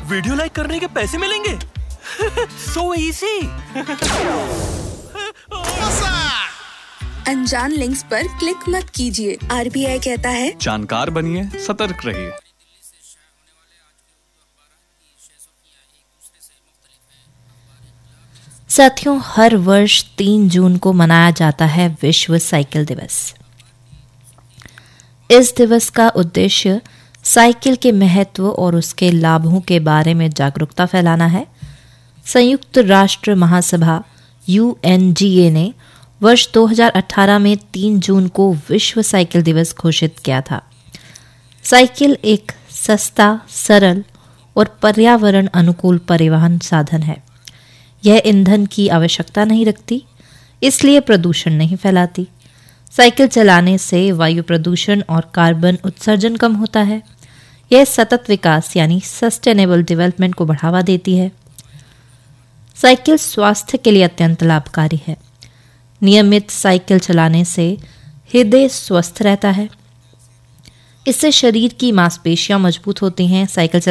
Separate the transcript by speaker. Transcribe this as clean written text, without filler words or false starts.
Speaker 1: Video like करने के पैसे मिलेंगे। So easy.
Speaker 2: अनजान लिंक्स पर क्लिक मत कीजिए। RBI कहता है
Speaker 3: जानकार बनिए, सतर्क रहिए।
Speaker 4: साथियों, हर वर्ष 3 जून को मनाया जाता है विश्व साइकिल दिवस। इस दिवस का उद्देश्य साइकिल के महत्व और उसके लाभों के बारे में जागरूकता फैलाना है। संयुक्त राष्ट्र महासभा UNGA ने वर्ष 2018 में 3 जून को विश्व साइकिल दिवस घोषित किया था। साइकिल एक सस्ता, सरल और पर्यावरण अनुकूल परिवहन साधन है। यह ईंधन की आवश्यकता नहीं रखती, इसलिए प्रदूषण नहीं फैलाती। साइकिल चलाने से वायु प्रदूषण और कार्बन उत्सर्जन कम होता है। यह सतत विकास यानी सस्टेनेबल डेवलपमेंट को बढ़ावा देती है। साइकिल स्वास्थ्य के लिए अत्यंत लाभकारी है। नियमित साइकिल चलाने से हृदय स्वस्थ रहता है। इससे शरीर की मांसपेशियां मजबूत होती हैं। साइकिल